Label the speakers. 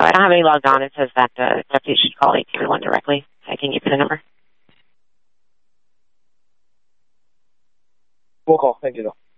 Speaker 1: I don't have any logged on. It says that the deputy should call 811 directly. I can give you the number.
Speaker 2: We'll call. Thank you, though.